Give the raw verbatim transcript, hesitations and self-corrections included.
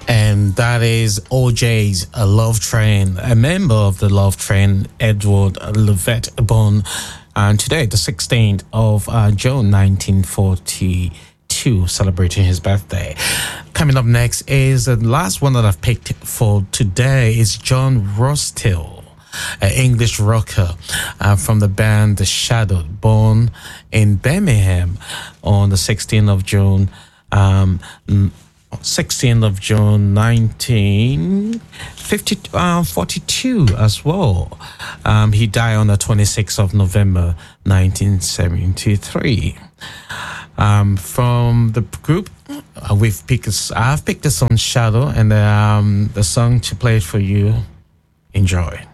And that is O J's A Love Train, a member of the Love Train, Edward Levette Bone. And today, the sixteenth of uh, June, nineteen forty-two, celebrating his birthday. Coming up next is the last one that I've picked for today is John Rostill, an English rocker uh, from the band The Shadow, born in Birmingham on the sixteenth of June. Um, sixteenth of June nineteen forty-two as well. Um, he died on the twenty-sixth of November nineteen seventy-three. Um, from the group, uh, we've picked. A, I've picked the song "Shadow" and um, the song to play it for you. Enjoy.